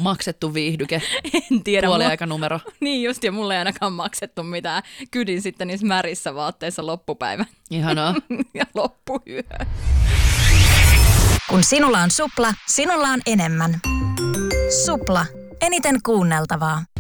maksettu viihdyke. En tiedä. Puoliaikanumero. Niin just, ja mulle ei ainakaan maksettu mitään. Kydin sitten niissä märissä vaatteissa loppupäivän. Ihanaa. Ja loppuyö. Kun sinulla on Supla, sinulla on enemmän. Supla. Eniten kuunneltavaa.